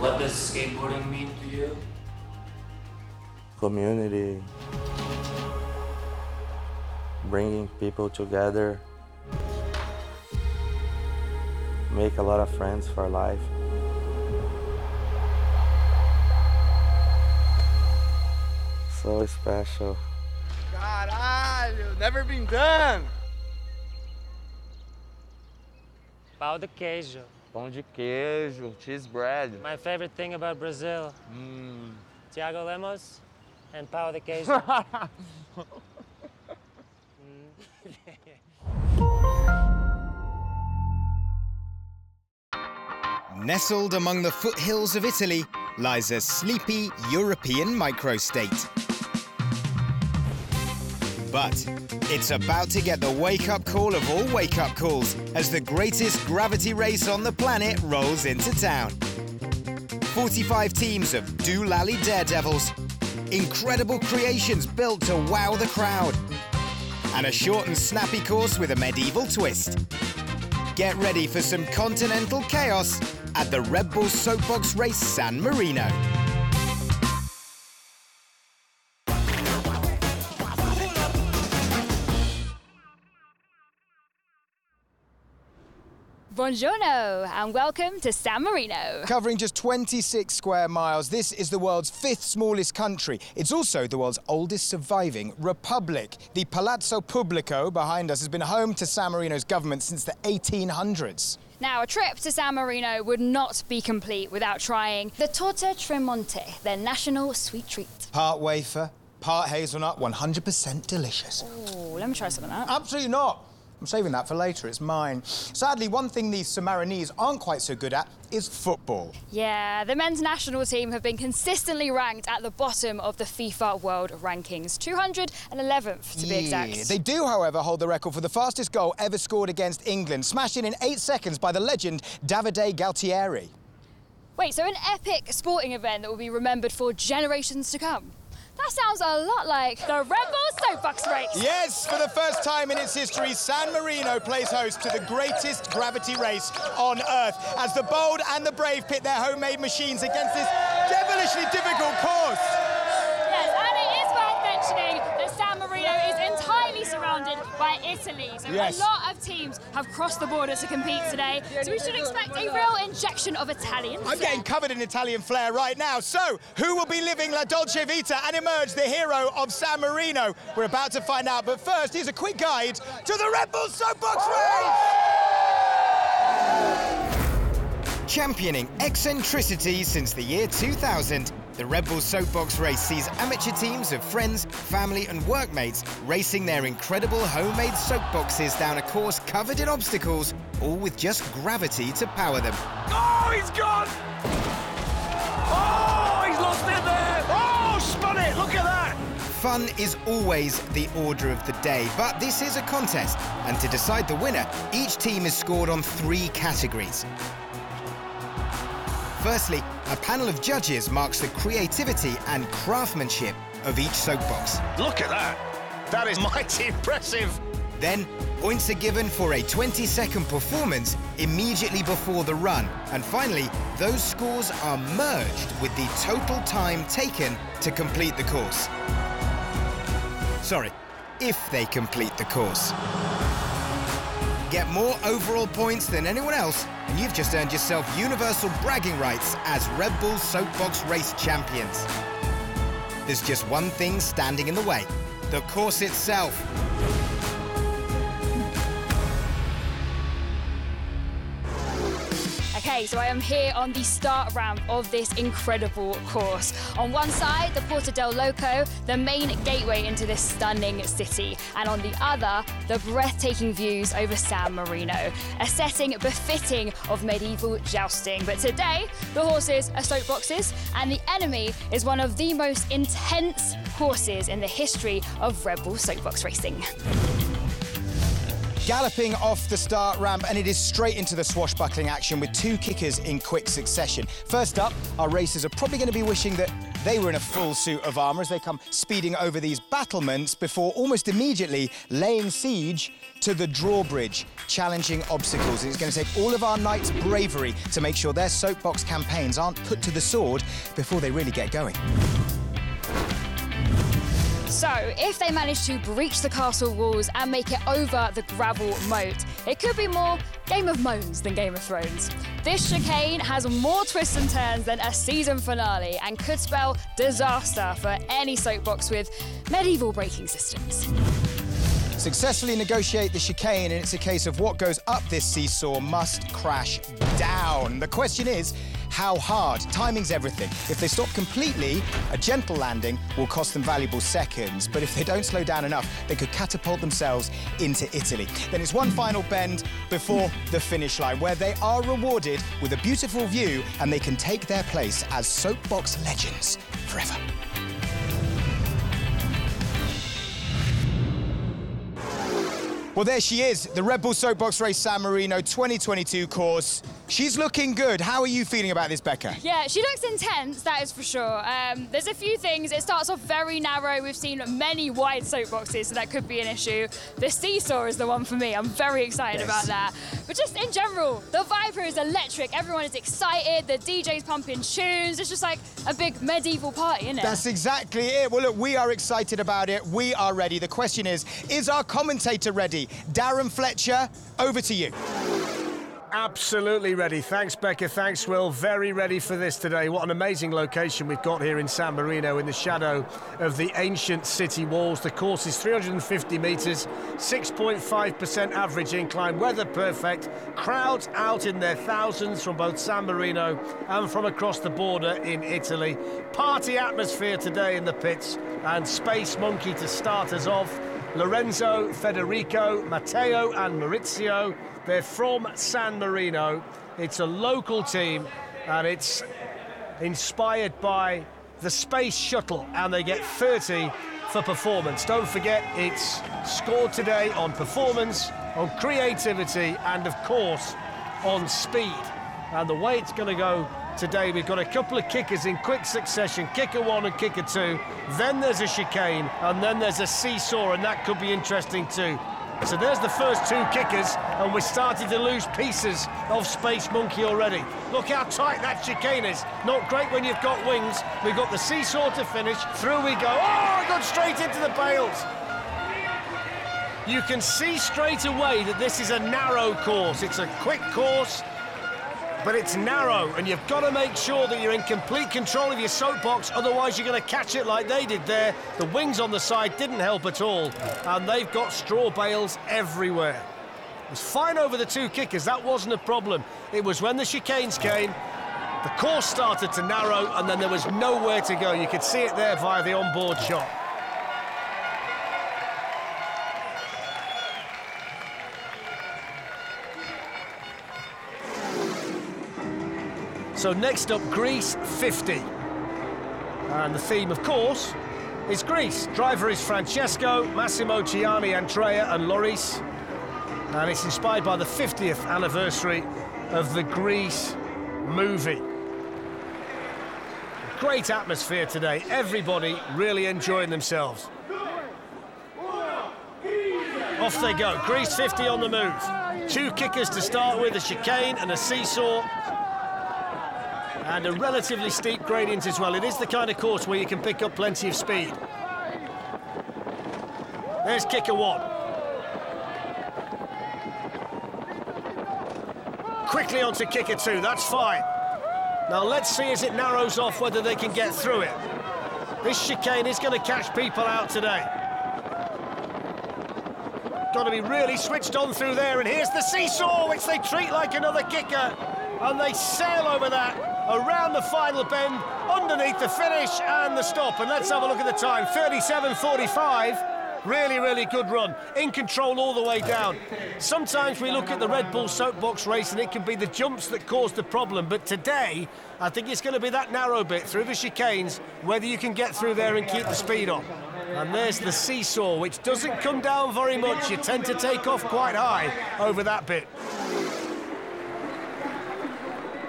What does skateboarding mean to you? Community, bringing people together, make a lot of friends for life. So special. Caralho, never been done. Pão de queijo. Pão de queijo, cheese bread. My favorite thing about Brazil. Thiago Lemos and pão de queijo. Nestled among the foothills of Italy lies a sleepy European microstate. But it's about to get the wake-up call of all wake-up calls as the greatest gravity race on the planet rolls into town. 45 teams of Doolally daredevils, incredible creations built to wow the crowd, and a short and snappy course with a medieval twist. Get ready for some continental chaos at the Red Bull Soapbox Race San Marino. Buongiorno and welcome to San Marino. Covering just 26 square miles, this is the world's 5th smallest country. It's also the world's oldest surviving republic. The Palazzo Pubblico behind us has been home to San Marino's government since the 1800s. Now, a trip to San Marino would not be complete without trying the Torta Tremonti, their national sweet treat. Part wafer, part hazelnut, 100% delicious. Oh, let me try some of that. Absolutely not. I'm saving that for later, it's mine. Sadly, one thing these Samarinese aren't quite so good at is football. Yeah, the men's national team have been consistently ranked at the bottom of the FIFA World Rankings, 211th to be exact. They do, however, hold the record for the fastest goal ever scored against England, smashed in 8 seconds by the legend Davide Galtieri. Wait, so an epic sporting event that will be remembered for generations to come? That sounds a lot like the Red Bull Soapbox Race. Yes, for the first time in its history, San Marino plays host to the greatest gravity race on Earth as the bold and the brave pit their homemade machines against this devilishly difficult course. Yes, and it is worth mentioning that San Marino is entirely surrounded by Italy. So Yes. a lot of teams have crossed the border to compete today. So we should expect a real injection of Italian I'm getting covered in Italian flair right now. So, who will be living La Dolce Vita and emerge the hero of San Marino? We're about to find out, but first, here's a quick guide to the Red Bull Soapbox Race! Championing eccentricity since the year 2000, the Red Bull Soapbox Race sees amateur teams of friends, family and workmates racing their incredible homemade soapboxes down a course covered in obstacles, all with just gravity to power them. Oh, he's gone! Oh, he's lost it there! Oh, spun it, look at that! Fun is always the order of the day, but this is a contest, and to decide the winner, each team is scored on 3 categories. Firstly, a panel of judges marks the creativity and craftsmanship of each soapbox. Look at that! That is mighty impressive! Then, points are given for a 20-second performance immediately before the run. And finally, those scores are merged with the total time taken to complete the course. Sorry, if they complete the course. Get more overall points than anyone else, and you've just earned yourself universal bragging rights as Red Bull Soapbox Race champions. There's just one thing standing in the way: the course itself. Okay, so I am here on the start ramp of this incredible course. On one side, the Porta del Loco, the main gateway into this stunning city. And on the other, the breathtaking views over San Marino, a setting befitting of medieval jousting. But today, the horses are soapboxes, and the enemy is one of the most intense courses in the history of Red Bull soapbox racing. Galloping off the start ramp, and it is straight into the swashbuckling action with 2 kickers in quick succession. First up, our racers are probably going to be wishing that they were in a full suit of armour as they come speeding over these battlements before almost immediately laying siege to the drawbridge, challenging obstacles. And it's going to take all of our knights' bravery to make sure their soapbox campaigns aren't put to the sword before they really get going. So, if they manage to breach the castle walls and make it over the gravel moat, it could be more Game of Moans than Game of Thrones. This chicane has more twists and turns than a season finale and could spell disaster for any soapbox with medieval braking systems. Successfully negotiate the chicane, and it's a case of what goes up this seesaw must crash down. The question is, how hard? Timing's everything. If they stop completely, a gentle landing will cost them valuable seconds. But if they don't slow down enough, they could catapult themselves into Italy. Then it's one final bend before the finish line, where they are rewarded with a beautiful view and they can take their place as soapbox legends forever. Well, there she is, the Red Bull Soapbox Race San Marino 2022 course. She's looking good. How are you feeling about this, Becca? Yeah, she looks intense, that is for sure. There's a few things. It starts off very narrow. We've seen many wide soapboxes, so that could be an issue. The seesaw is the one for me. I'm very excited about that. But just in general, the vibe here is electric. Everyone is excited. The DJ's pumping tunes. It's just like a big medieval party, isn't it? That's exactly it. Well, look, we are excited about it. We are ready. The question is our commentator ready? Darren Fletcher, over to you. Absolutely ready. Thanks, Becca. Thanks, Will. Very ready for this today. What an amazing location we've got here in San Marino in the shadow of the ancient city walls. The course is 350 metres, 6.5% average incline, weather perfect, crowds out in their thousands from both San Marino and from across the border in Italy. Party atmosphere today in the pits, and Space Monkey to start us off. Lorenzo, Federico, Matteo and Maurizio. They're from San Marino. It's a local team and it's inspired by the Space Shuttle, and they get 30 for performance. Don't forget, it's scored today on performance, on creativity and of course on speed. And the way it's going to go today, we've got a couple of kickers in quick succession, kicker 1 and kicker 2, then there's a chicane, and then there's a seesaw, and that could be interesting too. So there's the first 2 kickers, and we're starting to lose pieces of Space Monkey already. Look how tight that chicane is. Not great when you've got wings. We've got the seesaw to finish. Through we go. Oh, it got straight into the bales. You can see straight away that this is a narrow course. It's a quick course, but it's narrow, and you've got to make sure that you're in complete control of your soapbox, otherwise you're going to catch it like they did there. The wings on the side didn't help at all, and they've got straw bales everywhere. It was fine over the 2 kickers, that wasn't a problem. It was when the chicanes came, the course started to narrow, and then there was nowhere to go. You could see it there via the onboard shot. So next up, Greece 50. And the theme, of course, is Greece. Driver is Francesco, Massimo, Gianni, Andrea and Loris. And it's inspired by the 50th anniversary of the Grease movie. Great atmosphere today. Everybody really enjoying themselves. Off they go. Greece 50 on the move. 2 kickers to start with, a chicane and a seesaw. And a relatively steep gradient as well. It is the kind of course where you can pick up plenty of speed. There's kicker 1. Quickly onto kicker 2, that's fine. Now let's see as it narrows off whether they can get through it. This chicane is going to catch people out today. Got to be really switched on through there, and here's the seesaw, which they treat like another kicker. And they sail over that, around the final bend, underneath the finish and the stop. And let's have a look at the time, 37.45. Really, really good run. In control all the way down. Sometimes we look at the Red Bull Soapbox race and it can be the jumps that cause the problem. But today, I think it's going to be that narrow bit through the chicanes, whether you can get through there and keep the speed on. And there's the seesaw, which doesn't come down very much. You tend to take off quite high over that bit.